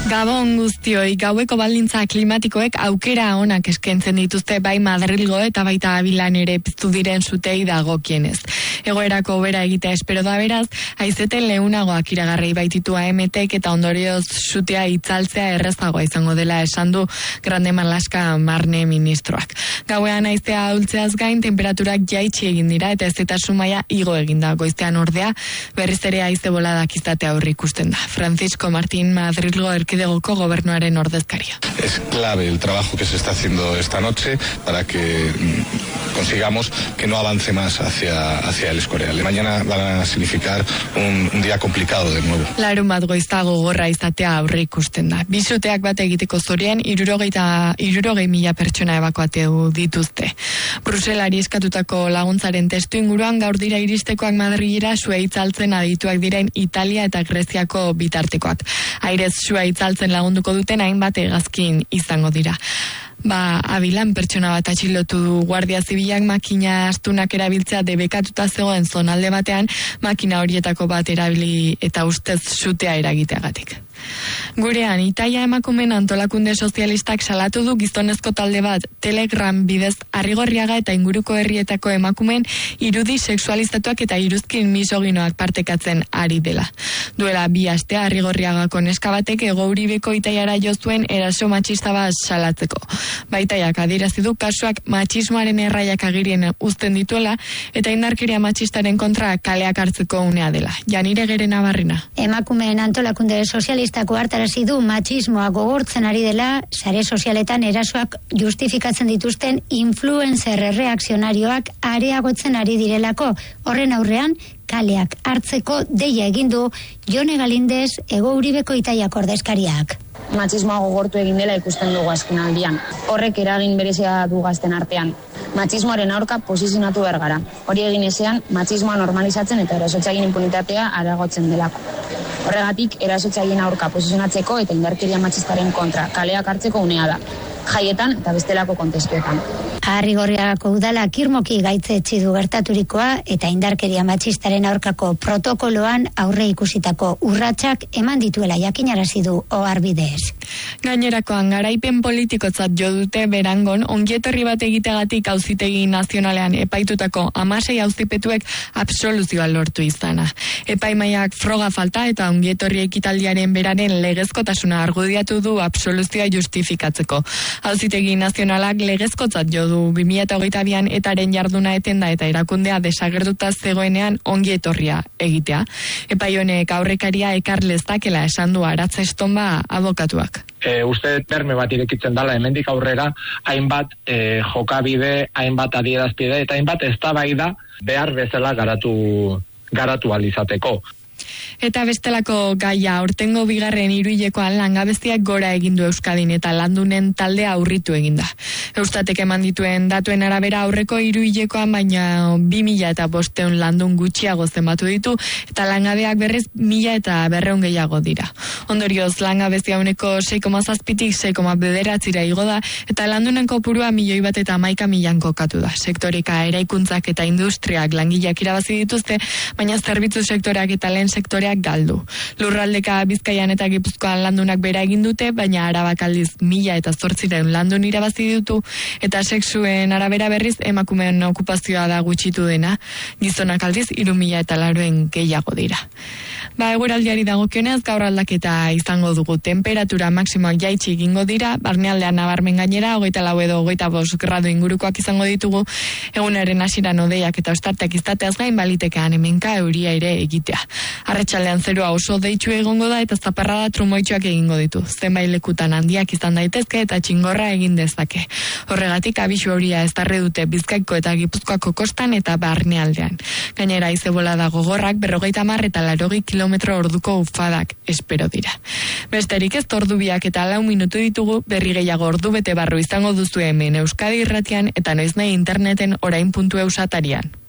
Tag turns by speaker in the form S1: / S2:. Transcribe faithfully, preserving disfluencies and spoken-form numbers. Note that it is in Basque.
S1: Gabon guztioi, gaueko baldintza klimatikoek aukera onak eskaintzen dituzte bai Madrilgo eta baita Abilan ere piztu diren sutei dagokienez. Egoerako hobera egitea espero da beraz, haizeten leunagoak iragarri baititu A M Tek eta ondorioz sutea itzaltzea errezagoa izango dela esan du Grande Marlaska Marne ministroak. Gauean haizea ahultzeaz gain temperaturak jaitsi egin dira eta hezetasun maila igo egin da. Goizean ordea berriz ere haize boladak izatea aurre ikusten da. Francisco Martín Madrilgo erkidegoko gobernuaren ordezkaria.
S2: Es clave el trabajo que se está haciendo esta noche para que consigamos que no avance más hacia, hacia el Escorial. Mañana van a significar un, un día complicado de nuevo.
S1: Larun bat goizta gogorra izatea aurre ikusten da. Bisuteak bat egiteko zorien irurogeita irurogei mila pertsona ebakuatu dituzte. Bruselari eskatutako laguntzaren testu inguruan gaur dira iristekoak Madrilera sua itzaltzen adituak diren Italia eta Greziako bitartekoak. Airez sua itzaltzen lagunduko duten hainbat hegazkin izango dira. Ba, Abilan pertsona bat atxilotu du Guardia Zibilak makina astunak erabiltzea debekatuta zegoen zonalde batean, makina horietako bat erabili eta ustez sutea eragiteagatik. Gurean, Italia emakumeen antolakunde sozialistak salatu du gizonezko talde bat Telegram bidez Arrigorriaga eta inguruko herrietako emakumeen irudi sexualizatuak eta iruzkin misoginoak partekatzen ari dela. Duela bi aste Arrigorriagako neska batek Hego Uribeko Itaiara jo zuen eraso matxista bat salatzeko. Baitaiak adierazi du kasuak matxismoaren erraiak agirien uzten dituela eta indarkeria matxistaren kontra kaleak hartzeko unea dela. Janire Gerena Barrina.
S3: Emakumeen antolakunde sozialistako hartarazi du matxismoa gogortzen ari dela, sare sozialetan erasoak justifikatzen dituzten influencer erreakzionarioak areagotzen ari direlako. Horren aurrean, kaleak hartzeko deia egin du Jone Galindez Hego Uribeko Itaiako ordezkariak.
S4: Matxismoa gogortu egin dela ikusten dugu azken aldian. Horrek eragin berezia du gazten artean. Matxismoaren aurka posizionatu behar gara. Hori egin ezean, matxismoa normalizatzen eta erasotzaileen impunitatea areagotzen delako. Horregatik, erasotzaileen aurka posizionatzeko eta indarkeria matxistaren kontra kaleak hartzeko unea da. Jaietan eta bestelako kontestuetan.
S3: Arrigorriagako udala kirmoki gaitze etzi du gertaturikoa eta indarkeria matxistaren aurkako protokoloan aurre ikusitako urratsak eman dituela jakinarazi du oharbidez.
S1: Gainerakoan garaipen politikotzat jo dute Berangon ongietorri bat egiteagatik Auzitegi Nazionalean epaitutako hamasei auzipetuek absoluzioa lortu izana. Epaimaiak froga falta eta ongietorri ekitaldiaren beraren legezkotasuna argudiatu du absoluzioa justifikatzeko. Auzitegi Nazionalak legezkotzat jo du bi mila hogeita bian etaren jarduna etenda eta erakundea desagertuta zegoenean ongi etorria egitea. Epai honek aurrekaria ekar lezakela esan du Aratza Estonba abokatuak.
S5: E, uste berme bat irekitzen dela hemendik aurrera hainbat e, jokabide, hainbat adierazpide eta hainbat eztabaida behar bezala garatu garatu alizateko.
S1: Eta bestelako gaia, aurtengo bigarren hiruhilekoan langabeziak gora egin du Euskadin eta landunen taldea aurritu eginda. Eustatek eman dituen datuen arabera aurreko hiruhilekoan baina bi mila eta bosteun landun gutxiago zenbatu ditu eta langabeak berriz mila eta berreun gehiago dira. Ondorioz langabezia uneko sei koma zazpitik sei koma bederatzira igo da eta landunen kopurua milioi bat eta hamaika milan kokatu da. Sektorika eraikuntzak eta industriak langileak irabazi dituzte, baina zerbitzu sektoreak eta lehen sektoreak galdu. Lurraldeka Bizkaian eta Gipuzkoan landunak bera egin dute, baina Arabak aldiz mila eta zortzireun landun irabazi ditu, eta sexuen arabera berriz emakumeen okupazioa da gutxitu dena, gizonak aldiz hiru mila eta laurehun gehiago dira. Ba, eguraldiari dagokionez gaur aldaketa izango dugu. Temperatura maksimoak jaitsi egingo dira, barnealdean nabarmen gainera, hogeita lau edo hogeita bost gradu ingurukoak izango ditugu, egunaren hasieran hodeiak eta ostarteak izateaz gain balitekean hemenka euria ere egitea. Arratsaldean zerua oso deitsu egongo da eta zaparrada trumoitsuak egingo ditu. Zenbait lekutan handiak izan daitezke eta txingorra egin dezake. Horregatik abisu horia ezarri dute Bizkaiko eta Gipuzkoako kostan eta barnealdean. Gainera haize bolada gogorrak berrogeita hamar eta laurogei kilometro orduko ufadak espero dira. Besterik ez ordu biak eta lau minutu ditugu, berri gehiago ordu bete barru izango duzu hemen Euskadi Irratian eta noiznahi interneten orain puntu eus atarian.